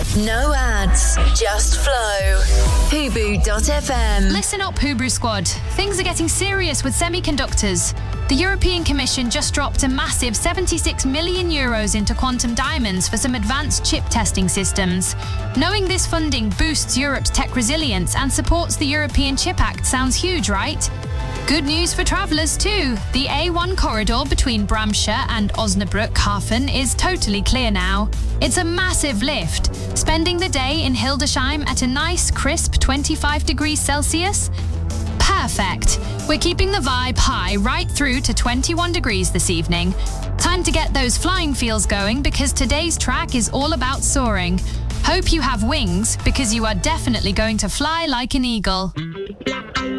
No ads, just flow. Hubu.fm. Listen up, Hubu Squad. Things are getting serious with semiconductors. The European Commission just dropped a massive 76 million euros into Quantum Diamonds for some advanced chip testing systems. Knowing this funding boosts Europe's tech resilience and supports the European Chip Act sounds huge, right? Good news for travellers too. The A1 corridor between Bramsche and Osnabrück Hafen is totally clear now. It's a massive lift. Spending the day in Hildesheim at a nice, crisp 25 degrees Celsius? Perfect. We're keeping the vibe high right through to 21 degrees this evening. Time to get those flying feels going because today's track is all about soaring. Hope you have wings because you are definitely going to fly like an eagle.